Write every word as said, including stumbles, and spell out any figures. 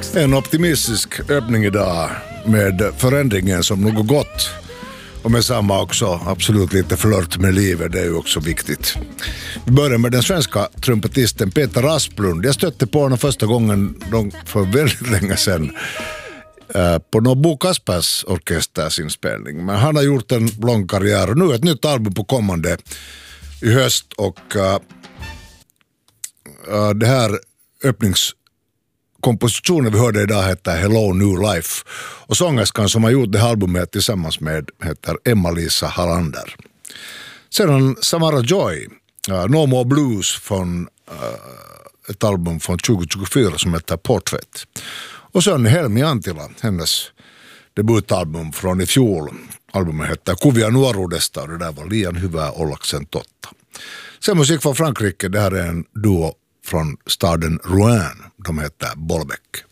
En optimistisk öppning idag med förändringen som något gott. Och med samma också absolut lite flört med livet, det är ju också viktigt. Vi börjar med den svenska trumpetisten Peter Asplund. Jag stötte på honom första gången för väldigt länge sedan på någon Bo Kaspers orkestersinspelning. Men han har gjort en lång karriär och nu ett nytt album på kommande i höst. Och uh, uh, det här öppningskompositionen vi hörde idag heter Hello New Life. Och sångerskan som har gjort det här albumet tillsammans med heter Emma-Lisa Hallander. Sedan Samara Joy, uh, No More Blues från uh, ett album från tjugo tjugofyra som heter Portrait. Och sen Helmi Antila, hennes debutalbum från i fjol. Albumet heter Kuvia nuoruudesta och det där var Liian hyvää ollakseen totta. Sen musik från Frankrike, det här är en duo från staden Rouen. De heter Bolbec.